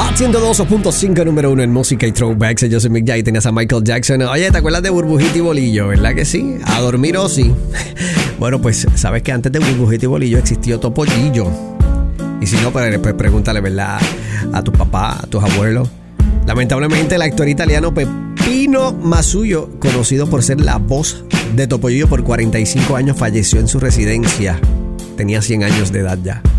Hot 102.5, número 1 en música y throwbacks. Yo soy Mick Jagger y tenías a Michael Jackson. Oye, ¿te acuerdas de Burbujita y Bolillo? ¿Verdad que sí? A dormir o sí. Bueno, pues sabes que antes de Burbujita y Bolillo existió Topollillo. Y si no, pues pregúntale, ¿verdad? A tu papá, a tus abuelos. Lamentablemente, el actor italiano Peppino Masuyo, conocido por ser la voz de Topollillo por 45 años, falleció en su residencia. Tenía 100 años de edad ya.